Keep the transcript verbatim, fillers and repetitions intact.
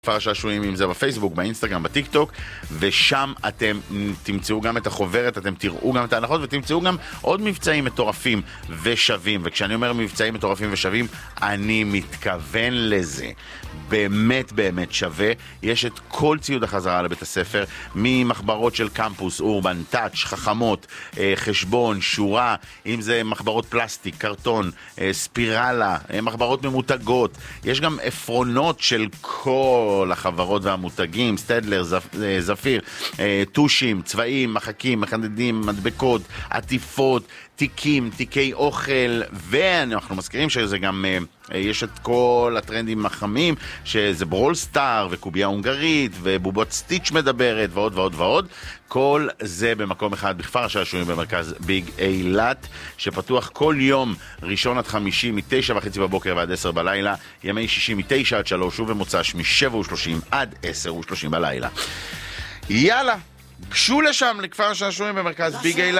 כפר השעשועים, אם זה בפייסבוק, באינסטגרם, בטיק טוק, ושם אתם תמצאו גם את החוברת, אתם תראו גם את ההנחות ותמצאו גם עוד מבצעים מטורפים ושווים. וכשאני אומר מבצעים מטורפים ושווים, אני מתכוון לזה. באמת באמת שווה. יש את כל ציוד החזרה לבית הספר, ממחברות של קמפוס, אורבן, טאץ', חכמות, חשבון, שורה, אם זה מחברות פלסטיק, קרטון, ספירלה, מחברות ממותגות. יש גם עפרונות של כל החברות והמותגים, סטדלר, זפיר, טושים, צבעים, מחקים, מחדדים, מדבקות, עטיפות, תיקים, תיקי אוכל, ואנחנו מזכירים שזה גם, יש את כל הטרנדים החמים, שזה ברול סטאר וקוביה הונגרית ובובות סטיץ' מדברת ועוד ועוד ועוד. כל זה במקום אחד בכפר השעשועים במרכז ביג אילת, שפתוח כל יום ראשון עד חמישי מתשע וחצי בבוקר ועד עשר בלילה, ימי שישי מתשע עד שלוש ובמוצ"ש משבע ושלושים עד עשר ושלושים בלילה. יאללה, גשו לשם לכפר השעשועים במרכז ביג אילת.